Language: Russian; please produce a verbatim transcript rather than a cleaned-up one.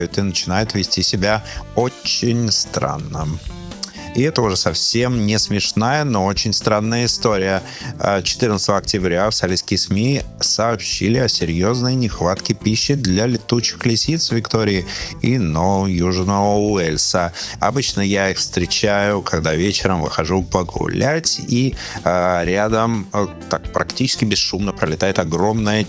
и начинают вести себя очень странно. И это уже совсем не смешная, но очень странная история. четырнадцатого октября в солистские СМИ сообщили о серьезной нехватке пищи для летучих лисиц Виктории и Нового Южного Уэльса. Обычно я их встречаю, когда вечером выхожу погулять, и э, рядом э, так практически бесшумно пролетает огромная